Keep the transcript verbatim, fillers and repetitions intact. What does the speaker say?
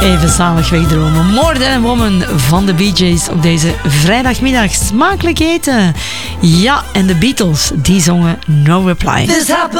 Even zalig wegdromen. More Than a Woman van de Bee Gees op deze vrijdagmiddag. Smakelijk eten. Ja, en de Beatles, die zongen No Reply. This happened